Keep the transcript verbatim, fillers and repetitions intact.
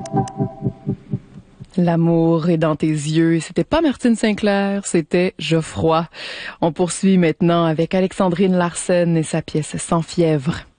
L'amour est dans tes yeux. C'était pas Martine Sinclair, c'était Geoffroy. On poursuit maintenant avec Alexandrine Larsen et sa pièce Sans fièvre.